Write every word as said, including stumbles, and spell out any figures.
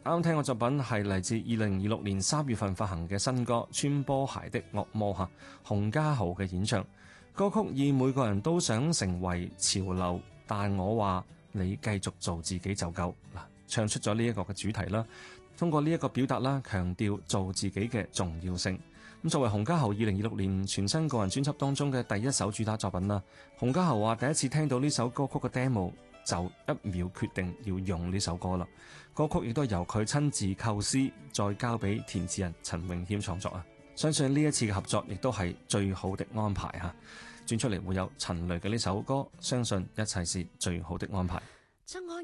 啱啱聽嘅作品係嚟自二零二六年三月份發行嘅新歌《穿波鞋的惡魔》嚇，洪嘉豪嘅演唱。歌曲以每個人都想成為潮流，但我話你繼續做自己就夠嗱，唱出咗呢一個嘅主題啦。通過呢一個表達啦，強調做自己嘅重要性。咁作為洪嘉豪二零二六年全新個人專輯當中嘅第一首主打作品啦，洪嘉豪話第一次聽到呢首歌曲嘅 demo 就一秒決定要用呢首歌啦。歌曲亦都由佢親自構思，再交俾填詞人陳詠謙創作啊。相信呢一次嘅合作亦都係最好的安排嚇。轉出嚟會有陳雷嘅呢首歌，相信一切是最好的安排。